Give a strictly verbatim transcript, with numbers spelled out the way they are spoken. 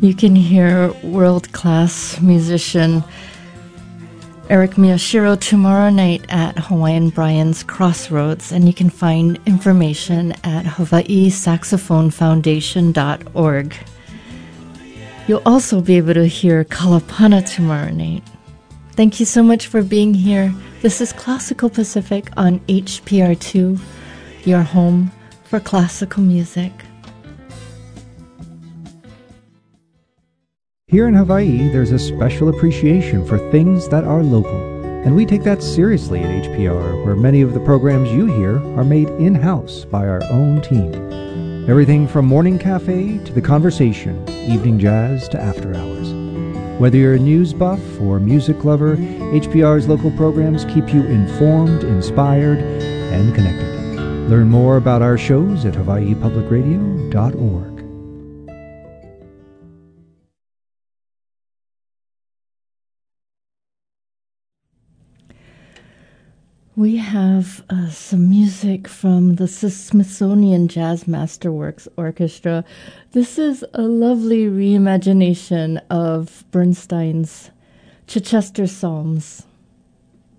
You can hear world-class musician Eric Miyashiro tomorrow night at Hawaiian Brian's Crossroads, and you can find information at hawaii saxophone foundation dot org. You'll also be able to hear Kalapana tomorrow night. Thank you so much for being here. This is Classical Pacific on H P R two, your home for classical music. Here in Hawaii, there's a special appreciation for things that are local, and we take that seriously at H P R, where many of the programs you hear are made in-house by our own team. Everything from morning cafe to the conversation, evening jazz to after hours. Whether you're a news buff or music lover, H P R's local programs keep you informed, inspired, and connected. Learn more about our shows at hawaii public radio dot org. We have uh, some music from the Smithsonian Jazz Masterworks Orchestra. This is a lovely reimagination of Bernstein's Chichester Psalms.